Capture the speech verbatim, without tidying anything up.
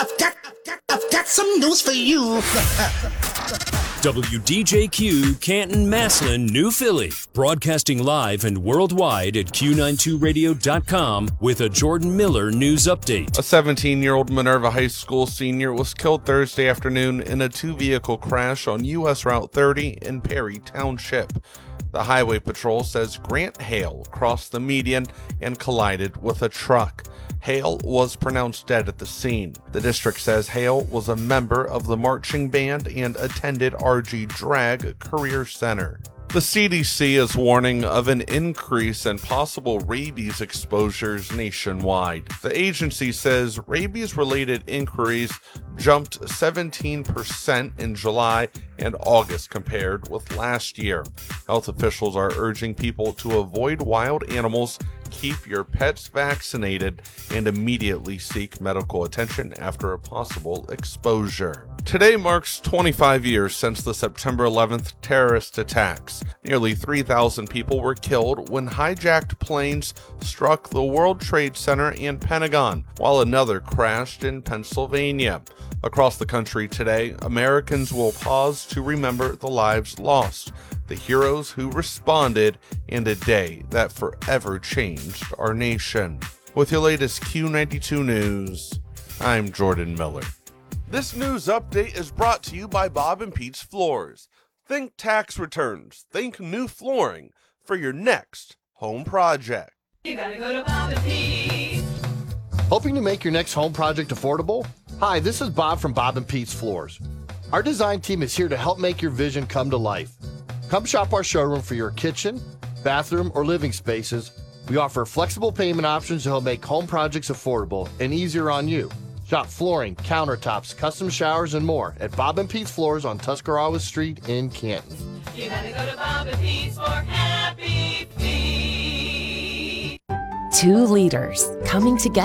I've got, I've got, I've got some news for you. W D J Q, Canton, Massillon, New Philly. Broadcasting live and worldwide at Q ninety-two radio dot com with a Jordan Miller news update. A seventeen-year-old Minerva High School senior was killed Thursday afternoon in a two-vehicle crash on U S Route thirty in Perry Township. The Highway Patrol says Grant Hale crossed the median and collided with a truck. Hale was pronounced dead at the scene. The district says Hale was a member of the marching band and attended R G Drag Career Center. The C D C is warning of an increase in possible rabies exposures nationwide. The agency says rabies-related inquiries jumped seventeen percent in July and August compared with last year. Health officials are urging people to avoid wild animals, keep your pets vaccinated, and immediately seek medical attention after a possible exposure. Today marks twenty-five years since the September eleventh terrorist attacks. Nearly three thousand people were killed when hijacked planes struck the World Trade Center and Pentagon, while another crashed in Pennsylvania. Across the country today, Americans will pause to remember the lives lost, the heroes who responded, and a day that forever changed our nation. With your latest Q ninety-two News, I'm Jordan Miller. This news update is brought to you by Bob and Pete's Floors. Think tax returns, think new flooring for your next home project. You gotta go to Bob and Pete's. Hoping to make your next home project affordable? Hi, this is Bob from Bob and Pete's Floors. Our design team is here to help make your vision come to life. Come shop our showroom for your kitchen, bathroom, or living spaces. We offer flexible payment options to help make home projects affordable and easier on you. Shop flooring, countertops, custom showers, and more at Bob and Pete's Floors on Tuscarawas Street in Canton. You gotta go to Bob and Pete's for happy feet. Two leaders coming together.